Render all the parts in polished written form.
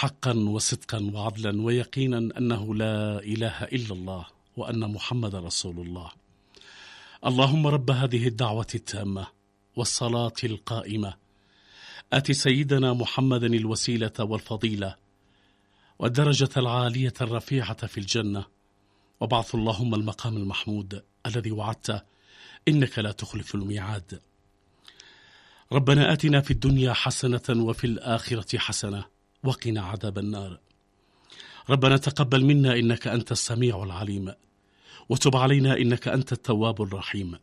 حقا وصدقا وعدلا ويقينا أنه لا إله إلا الله وأن محمد رسول الله. اللهم رب هذه الدعوة التامة والصلاة القائمة آت سيدنا محمدا الوسيلة والفضيلة والدرجة العالية الرفيعة في الجنة، وابعث اللهم المقام المحمود الذي وعدته إنك لا تخلف الميعاد. ربنا آتنا في الدنيا حسنة وفي الآخرة حسنة وقنا عذاب النار. ربنا تقبل منا إنك أنت السميع العليم، وتب علينا إنك أنت التواب الرحيم.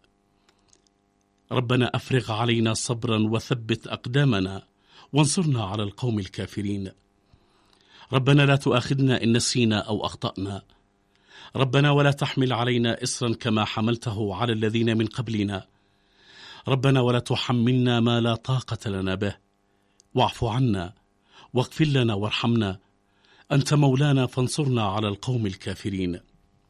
ربنا أفرغ علينا صبرا وثبت أقدامنا وانصرنا على القوم الكافرين. ربنا لا تؤاخذنا إن نسينا أو أخطأنا. ربنا ولا تحمل علينا إصرا كما حملته على الذين من قبلنا. ربنا ولا تحملنا ما لا طاقة لنا به، واعف عنا واغفر لنا وارحمنا، أنت مولانا فانصرنا على القوم الكافرين.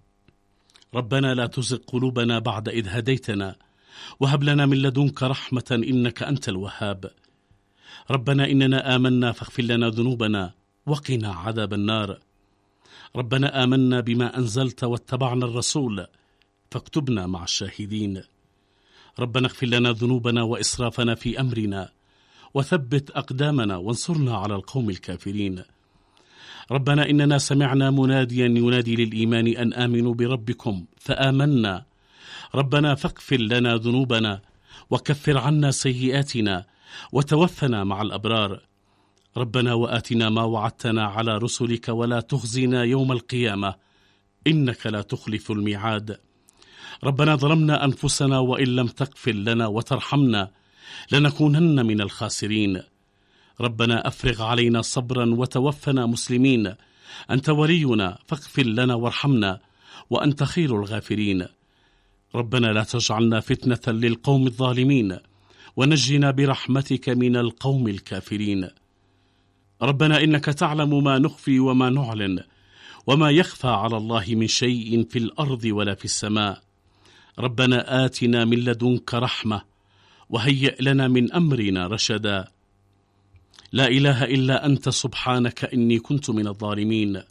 ربنا لا تزغ قلوبنا بعد إذ هديتنا وهب لنا من لدنك رحمة إنك أنت الوهاب. ربنا إننا آمنا فاغفر لنا ذنوبنا وقنا عذاب النار. ربنا آمنا بما أنزلت واتبعنا الرسول فاكتبنا مع الشاهدين. ربنا اغفر لنا ذنوبنا وإسرافنا في أمرنا وثبت أقدامنا وانصرنا على القوم الكافرين. ربنا إننا سمعنا مناديا ينادي للإيمان أن آمنوا بربكم فآمنا. ربنا فاغفر لنا ذنوبنا وكفر عنا سيئاتنا وتوفنا مع الأبرار. ربنا وآتنا ما وعدتنا على رسلك ولا تخزنا يوم القيامة إنك لا تخلف الميعاد. ربنا ظلمنا أنفسنا وإن لم تغفر لنا وترحمنا لنكونن من الخاسرين. ربنا أفرغ علينا صبرا وتوفنا مسلمين، أنت ولينا فاغفر لنا وارحمنا وأنت خير الغافرين. ربنا لا تجعلنا فتنة للقوم الظالمين ونجنا برحمتك من القوم الكافرين. ربنا إنك تعلم ما نخفي وما نعلن وما يخفى على الله من شيء في الأرض ولا في السماء. ربنا آتنا من لدنك رحمة وهيئ لنا من أمرنا رشدا. لا إله إلا أنت سبحانك إني كنت من الظالمين.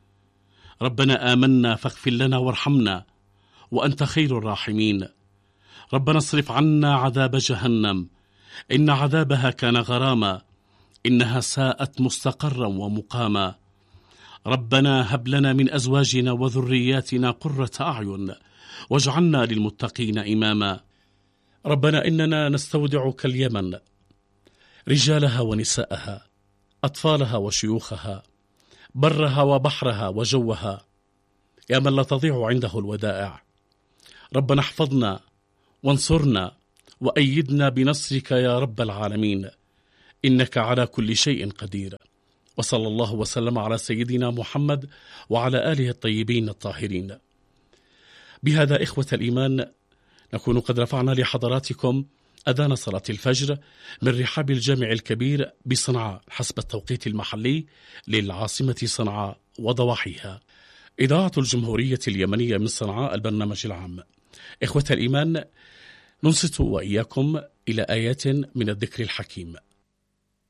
ربنا آمنا فاغفر لنا وارحمنا وأنت خير الراحمين. ربنا اصرف عنا عذاب جهنم إن عذابها كان غراما إنها ساءت مستقرا ومقاما. ربنا هب لنا من أزواجنا وذرياتنا قرة أعين واجعلنا للمتقين إماما. ربنا إننا نستودعك اليمن، رجالها ونساءها، أطفالها وشيوخها، برها وبحرها وجوها، يا من لا تضيع عنده الودائع. ربنا احفظنا وانصرنا وأيدنا بنصرك يا رب العالمين، إنك على كل شيء قدير. وصلى الله وسلم على سيدنا محمد وعلى آله الطيبين الطاهرين. بهذا إخوة الإيمان نكون قد رفعنا لحضراتكم أذان صلاة الفجر من رحاب الجامع الكبير بصنعاء حسب التوقيت المحلي للعاصمة صنعاء وضواحيها. إذاعة الجمهورية اليمنية من صنعاء، البرنامج العام. إخوة الإيمان، ننصت وإياكم إلى آيات من الذكر الحكيم.